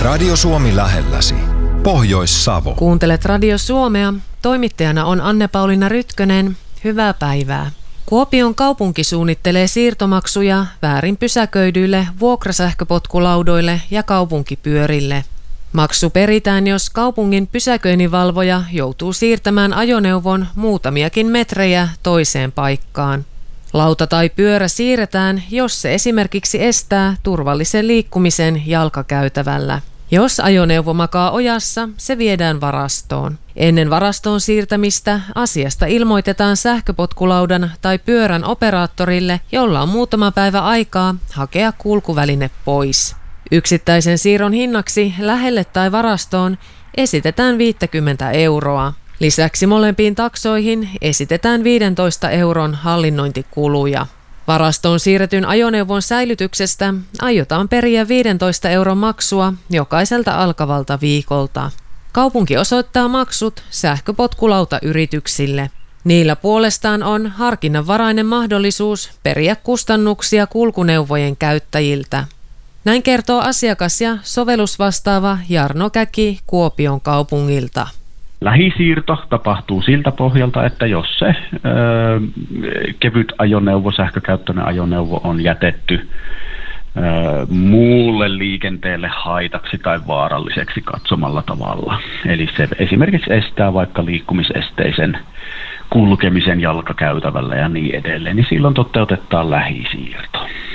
Radio Suomi lähelläsi. Pohjois-Savo. Kuuntelet Radio Suomea. Toimittajana on Anne-Pauliina Rytkönen. Hyvää päivää. Kuopion kaupunki suunnittelee siirtomaksuja väärin pysäköidyille vuokrasähköpotkulaudoille ja kaupunkipyörille. Maksu peritään, jos kaupungin pysäköinninvalvoja joutuu siirtämään ajoneuvon muutamiakin metrejä toiseen paikkaan. Lauta tai pyörä siirretään, jos se esimerkiksi estää turvallisen liikkumisen jalkakäytävällä. Jos ajoneuvo makaa ojassa, se viedään varastoon. Ennen varastoon siirtämistä asiasta ilmoitetaan sähköpotkulaudan tai pyörän operaattorille, jolla on muutama päivä aikaa hakea kulkuväline pois. Yksittäisen siirron hinnaksi lähelle tai varastoon esitetään 50 €. Lisäksi molempiin taksoihin esitetään 15 € hallinnointikuluja. Varastoon siirretyn ajoneuvon säilytyksestä aiotaan periä 15 € maksua jokaiselta alkavalta viikolta. Kaupunki osoittaa maksut sähköpotkulautayrityksille. Niillä puolestaan on harkinnanvarainen mahdollisuus periä kustannuksia kulkuneuvojen käyttäjiltä. Näin kertoo asiakas- ja sovellusvastaava Jarno Käki Kuopion kaupungilta. Lähisiirto tapahtuu siltä pohjalta, että jos se kevyt ajoneuvo, sähkökäyttöinen ajoneuvo on jätetty muulle liikenteelle haitaksi tai vaaralliseksi katsomalla tavalla. Eli se esimerkiksi estää vaikka liikkumisesteisen kulkemisen jalkakäytävällä ja niin edelleen, niin silloin toteutetaan lähisiirto.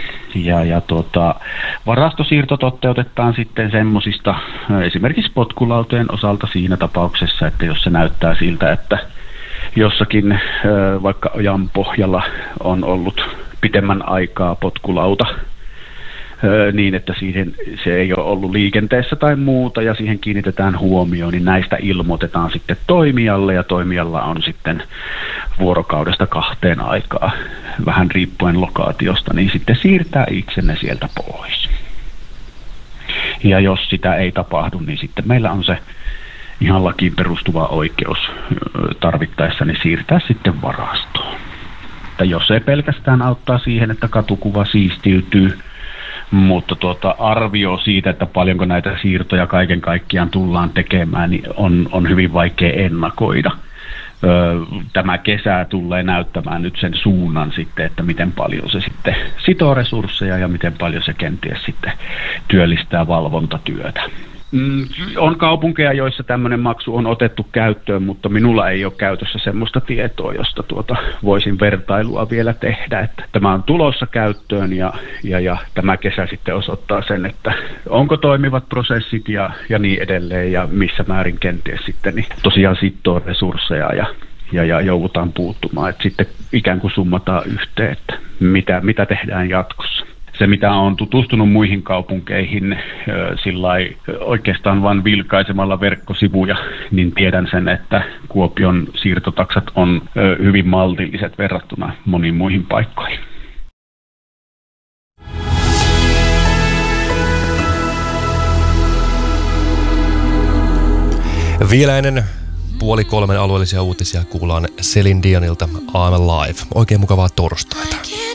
Varastosiirto toteutetaan sitten semmoisista esimerkiksi potkulautojen osalta siinä tapauksessa, että jos se näyttää siltä, että jossakin vaikka ojan pohjalla on ollut pitemmän aikaa potkulauta niin, että se ei ole ollut liikenteessä tai muuta ja siihen kiinnitetään huomioon, niin näistä ilmoitetaan sitten toimijalle ja toimijalla on sitten vuorokaudesta 2 aikaa, vähän riippuen lokaatiosta, niin sitten siirtää itsenne sieltä pois. Ja jos sitä ei tapahdu, niin sitten meillä on se ihan lakiin perustuva oikeus tarvittaessa niin siirtää sitten varastoon. Että jos ei pelkästään auttaa siihen, että katukuva siistiytyy, mutta arvio siitä, että paljonko näitä siirtoja kaiken kaikkiaan tullaan tekemään, niin on hyvin vaikea ennakoida. Tämä kesä tulee näyttämään nyt sen suunnan sitten, että miten paljon se sitten sitoo resursseja ja miten paljon se kenties sitten työllistää valvontatyötä. On kaupunkeja, joissa tämmöinen maksu on otettu käyttöön, mutta minulla ei ole käytössä semmoista tietoa, josta voisin vertailua vielä tehdä. Että tämä on tulossa käyttöön ja tämä kesä sitten osoittaa sen, että onko toimivat prosessit ja niin edelleen ja missä määrin kenties sitten niin tosiaan sitoo resursseja ja joudutaan puuttumaan. Että sitten ikään kuin summataan yhteen, että mitä tehdään jatkossa. Se, mitä on tutustunut muihin kaupunkeihin sillai oikeastaan vain vilkaisemalla verkkosivuja, niin tiedän sen, että Kuopion siirtotaksat on hyvin maltilliset verrattuna moniin muihin paikkoihin. Vielä ennen 2:30 alueellisia uutisia kuullaan Celine Dionilta I'm Alive. Oikein mukavaa torstaita.